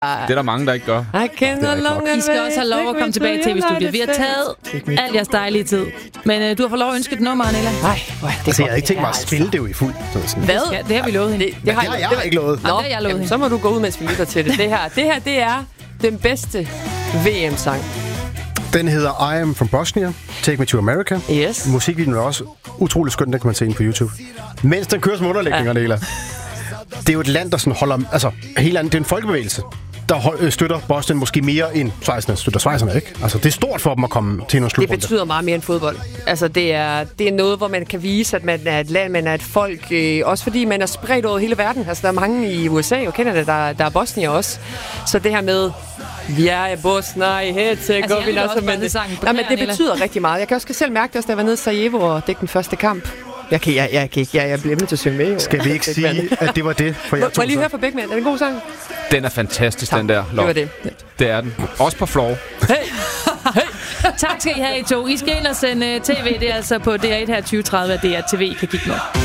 er der mange, der ikke gør. I skal også have lov at komme tilbage i tv-studiet. Vi har taget al jeres dejlige tid. Men du har fået lov at ønske et nummer, Anela. Nej, det jeg havde ikke tænkt mig at spille det jo i fuld. Hvad? Det har vi lovet hende. Det har jeg ikke lovet. Nå, det har jeg lovet hende. Så må du gå ud, mens vi lytter til det. Det her, det er den bedste VM-sang. Den hedder I Am From Bosnia, Take Me To America. Yes. Musikvideoen er også utrolig skøn, den kan man se inde på YouTube. Mens den kører som underlægninger, Nela. Det er jo et land, der sådan holder... Altså, helt andet, det er en folkebevægelse, der støtter Bosnien måske mere end Schweizerne, ikke? Altså, det er stort for dem at komme til en slutrunde. Det betyder meget mere end fodbold. Altså, det er noget, hvor man kan vise, at man er et land, man er et folk. Også fordi man er spredt over hele verden. Altså, der er mange i USA og Canada, der er Bosnier også. Så det her med... Vi er i Bosnia, i Herzegovina. Men det betyder rigtig meget. Jeg kan også selv mærke det, også, da jeg var nede i Sarajevo og dække den første kamp. Jeg bliver nødt til at synge med. Jo. Skal vi ikke sige, at det var det for jer to? Må jeg lige høre fra Beckmann? Er det en god sang? Den er fantastisk, den der. Det var det. Det er den. Også på floor. Hey! Tak skal I have, I to. I skal ind og sende tv. Det er altså på DR1 her 2030, at DR TV kan kigge med.